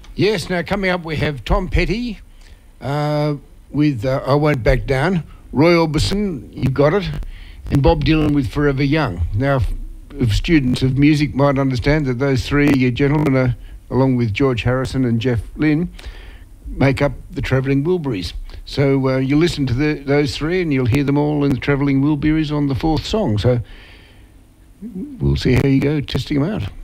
Yes, now coming up we have Tom Petty with I Won't Back Down, Roy Orbison, You Got It, and Bob Dylan with Forever Young. Now, if students of music might understand that those three gentlemen, along with George Harrison and Jeff Lynne, make up the Travelling Wilburys. So you'll listen to those three and you'll hear them all in the Travelling Wilburys on the fourth song. So we'll see how you go testing them out.